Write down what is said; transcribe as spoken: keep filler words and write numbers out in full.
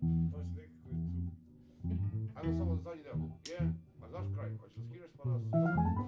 baš nekako je tu. Ajmo samo za zadnji deo. Jedan, pa znaš kraj, hoćeš da skineš pa da...